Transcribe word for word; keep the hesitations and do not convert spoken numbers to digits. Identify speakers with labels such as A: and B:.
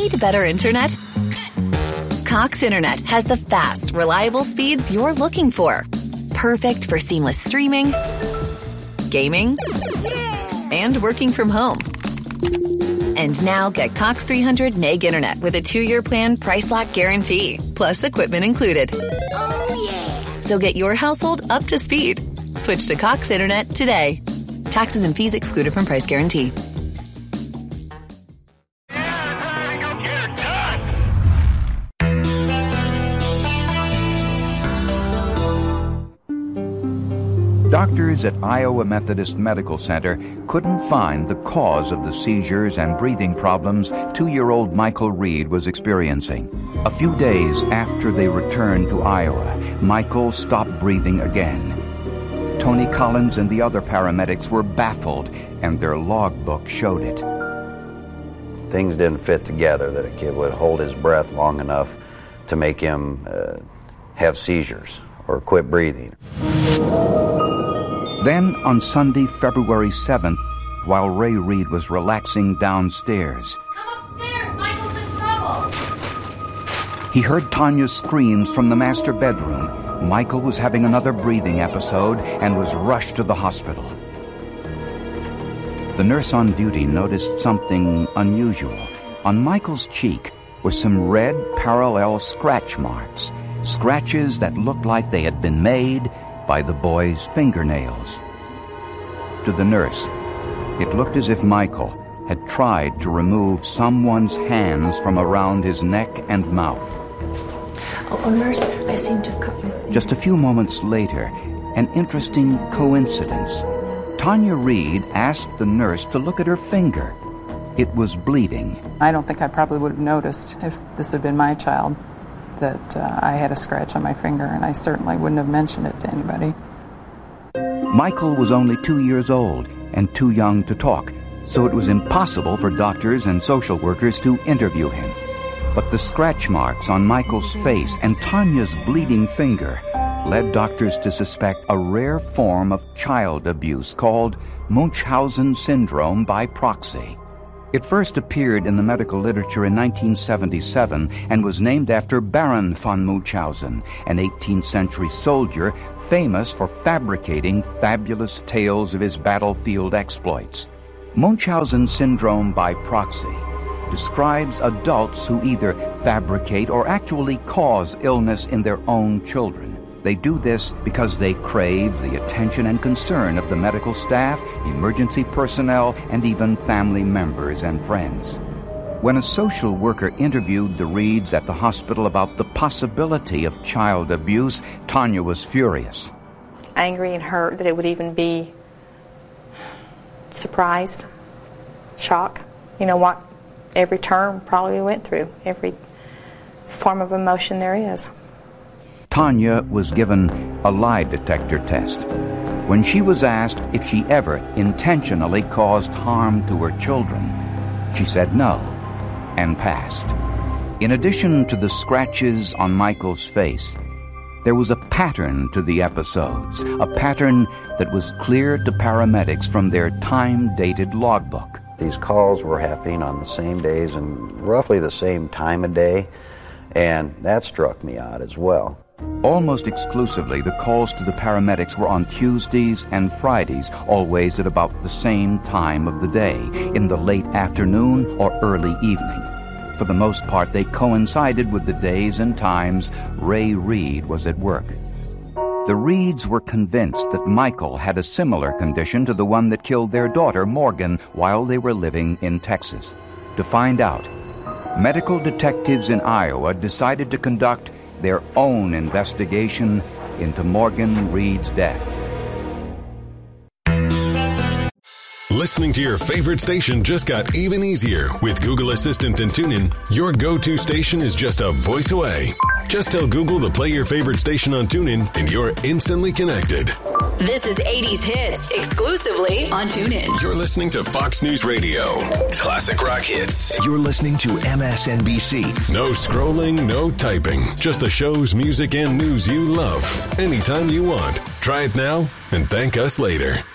A: Need better internet? Cox Internet has the fast, reliable speeds you're looking for. Perfect for seamless streaming, gaming, and working from home. And now get Cox three hundred meg internet with a two-year plan price lock guarantee, plus equipment included.
B: Oh, yeah.
A: So get your household up to speed. Switch to Cox Internet today. Taxes and fees excluded from price guarantee.
C: Doctors at Iowa Methodist Medical Center couldn't find the cause of the seizures and breathing problems two-year-old Michael Reed was experiencing. A few days after they returned to Iowa, Michael stopped breathing again. Tony Collins and the other paramedics were baffled, and their logbook showed it.
D: Things didn't fit together that a kid would hold his breath long enough to make him uh, have seizures or quit breathing.
C: Then, on Sunday, February seventh, while Ray Reed was relaxing downstairs,
B: Come upstairs, Michael's in trouble.
C: he heard Tanya's screams from the master bedroom. Michael was having another breathing episode and was rushed to the hospital. The nurse on duty noticed something unusual. On Michael's cheek were some red parallel scratch marks, scratches that looked like they had been made by the boy's fingernails. To the nurse, it looked as if Michael had tried to remove someone's hands from around his neck and mouth.
E: Oh, oh nurse, I seem to have cut my...
C: Just a few moments later, an interesting coincidence. Tanya Reed asked the nurse to look at her finger. It was bleeding.
F: I don't think I probably would have noticed if this had been my child that uh, I had a scratch on my finger, and I certainly wouldn't have mentioned it to anybody.
C: Michael was only two years old and too young to talk, so it was impossible for doctors and social workers to interview him. But the scratch marks on Michael's face and Tanya's bleeding finger led doctors to suspect a rare form of child abuse called Munchausen syndrome by proxy. It first appeared in the medical literature in nineteen seventy-seven and was named after Baron von Munchausen, an eighteenth century soldier famous for fabricating fabulous tales of his battlefield exploits. Munchausen syndrome by proxy describes adults who either fabricate or actually cause illness in their own children. They do this because they crave the attention and concern of the medical staff, emergency personnel, and even family members and friends. When a social worker interviewed the Reeds at the hospital about the possibility of child abuse, Tanya was furious.
G: Angry and hurt that it would even be surprised, shock. You know what every term probably went through, every form of emotion there is.
C: Tanya was given a lie detector test. When she was asked if she ever intentionally caused harm to her children, she said no and passed. In addition to the scratches on Michael's face, there was a pattern to the episodes, a pattern that was clear to paramedics from their time-dated logbook.
D: These calls were happening on the same days and roughly the same time of day, and that struck me odd as well.
C: Almost exclusively, the calls to the paramedics were on Tuesdays and Fridays, always at about the same time of the day, in the late afternoon or early evening. For the most part, they coincided with the days and times Ray Reed was at work. The Reeds were convinced that Michael had a similar condition to the one that killed their daughter, Morgan, while they were living in Texas. To find out, medical detectives in Iowa decided to conduct their own investigation into Morgan Reed's death.
H: Listening to your favorite station just got even easier. With Google Assistant and TuneIn, your go-to station is just a voice away. Just tell Google to play your favorite station on TuneIn, and you're instantly connected.
A: This is eighties Hits, exclusively on TuneIn.
H: You're listening to Fox News Radio. Classic rock hits.
I: You're listening to M S N B C.
H: No scrolling, no typing. Just the shows, music, and news you love. Anytime you want. Try it now and thank us later.